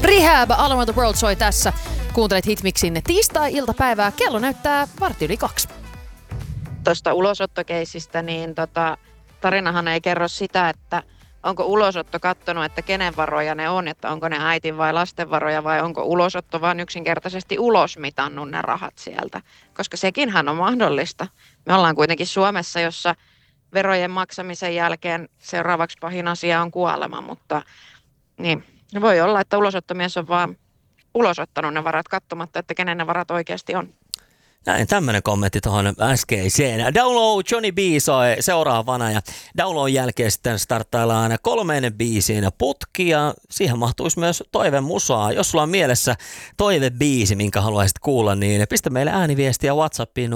Rehab, All Around the World soi tässä. Kuuntelet Hitmixin tiistai-iltapäivää. Kello näyttää 1:15. Tuosta ulosottokeisistä, niin tarinahan ei kerro sitä, että onko ulosotto katsonut, että kenen varoja ne on, että onko ne äitin vai lasten varoja vai onko ulosotto vaan yksinkertaisesti ulosmitannut ne rahat sieltä. Koska sekinhän on mahdollista. Me ollaan kuitenkin Suomessa, jossa verojen maksamisen jälkeen seuraavaksi pahin asia on kuolema, mutta niin, voi olla, että ulosottomies on vaan ulosottanut ne varat katsomatta, että kenen ne varat oikeasti on. Näin, tämmöinen kommentti tuohon äskeiseen. Download Johnny B soi seuraavana ja Downloadin jälkeen sitten starttaillaan 3 biisiin putkia. Siihen mahtuisi myös toivemusaa. Jos sulla on mielessä toivebiisi, minkä haluaisit kuulla, niin pistä meille ääniviestiä WhatsAppiin